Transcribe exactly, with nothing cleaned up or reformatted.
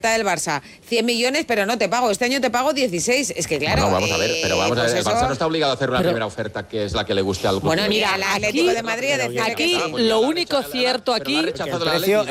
del Barça, cien millones, pero no te pago, este año te pago dieciséis, es que claro... No, vamos a ver, pero vamos eh, a ver, pues el Barça eso... no está obligado a hacer una pero... primera oferta que es la que le guste al club. Bueno, mira, Mira, el Atlético aquí, de Madrid... aquí lo único cierto aquí... Pero la ha rechazado la Atleti.